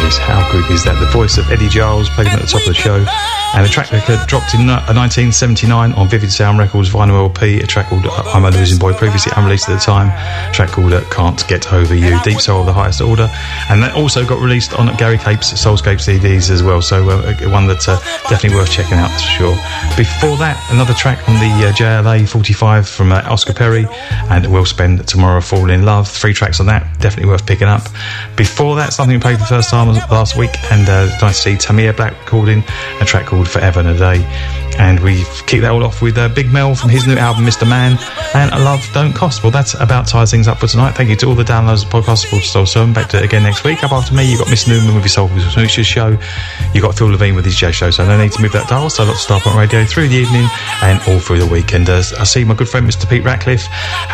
is. How good is that? The voice of Eddie Giles played him at the top of the show. And a track that dropped in 1979 on Vivid Sound Records vinyl LP, a track called I'm a Losing Boy, previously unreleased at the time, a track called Can't Get Over You, Deep Soul of the Highest Order. And that also got released on Gary Cape's Soulscape CDs as well, so one that's definitely worth checking out for sure. Before that, another track on the JLA 45 from Oscar Perry, and We'll Spend Tomorrow Fall in Love. 3 tracks on that, definitely worth picking up. Before that, something we played for the first time last week, and nice to see Tamir Black recording a track called Forever and a Day. And we kick that all off with Big Mel from his new album Mr. Man and A Love Don't Cost. Well, that's about ties things up for tonight. Thank you to all the downloads of the podcast support Soul Sermon. Back to it again next week. Up after me, you've got Miss Newman with his Soul Smooches show. You've got Phil Levine with his jazz show, so no need to move that dial. So lots of Starpoint Radio through the evening and all through the weekend. I see my good friend Mr. Pete Ratcliffe